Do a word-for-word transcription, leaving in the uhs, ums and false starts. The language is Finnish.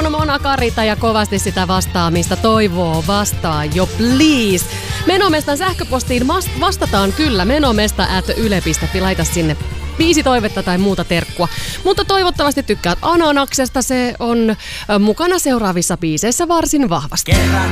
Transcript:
on Mona Karita ja kovasti sitä vastaamista toivoo vastaa jo please. Menomestan sähköpostiin vastataan kyllä menomesta at yle piste fi. Laita sinne biisi toivetta tai muuta terkkua. Mutta toivottavasti tykkäät Ananaksesta. Se on mukana seuraavissa biiseissä varsin vahvasti. Kerran